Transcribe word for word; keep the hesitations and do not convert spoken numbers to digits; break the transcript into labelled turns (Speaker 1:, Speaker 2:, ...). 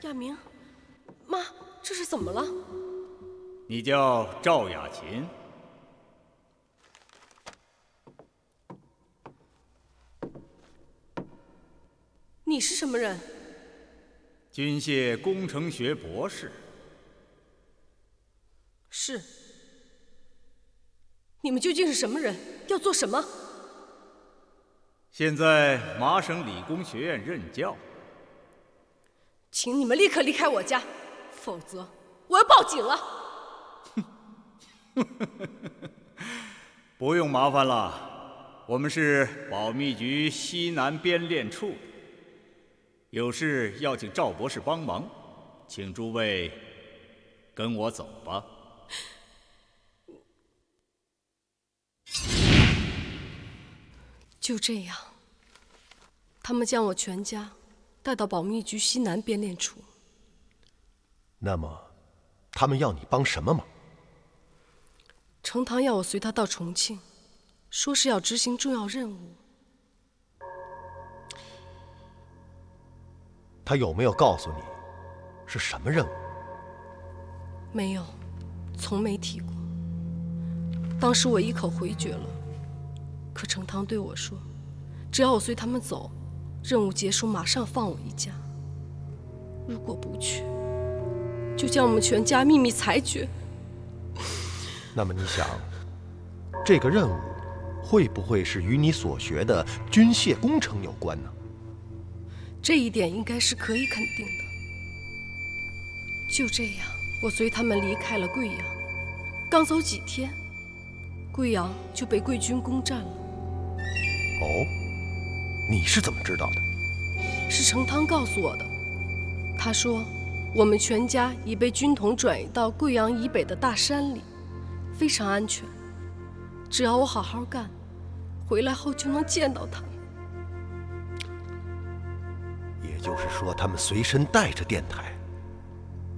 Speaker 1: 亚明，妈，这是怎么了？
Speaker 2: 你叫赵雅琴。
Speaker 1: 你是什么人？
Speaker 2: 军械工程学博士。
Speaker 1: 是。你们究竟是什么人？要做什么？
Speaker 2: 现在麻省理工学院任教。
Speaker 1: 请你们立刻离开我家，否则我要报警了。
Speaker 2: 不用麻烦了，我们是保密局西南编练处，有事要请赵博士帮忙，请诸位跟我走吧。
Speaker 1: 就这样，他们将我全家带到保密局西南编练处。
Speaker 3: 那么，他们要你帮什么忙？
Speaker 1: 程堂要我随他到重庆，说是要执行重要任务。
Speaker 3: 他有没有告诉你是什么任务？
Speaker 1: 没有，从没提过。当时我一口回绝了，可程堂对我说，只要我随他们走，任务结束马上放我一家。如果不去，就将我们全家秘密裁决。
Speaker 3: 那么你想，这个任务会不会是与你所学的军械工程有关呢？
Speaker 1: 这一点应该是可以肯定的。就这样，我随他们离开了贵阳，刚走几天，贵阳就被贵军攻占了。
Speaker 3: 哦，你是怎么知道的？
Speaker 1: 是程汤告诉我的。他说，我们全家已被军统转移到贵阳以北的大山里，非常安全。只要我好好干，回来后就能见到他们。
Speaker 3: 也就是说，他们随身带着电台。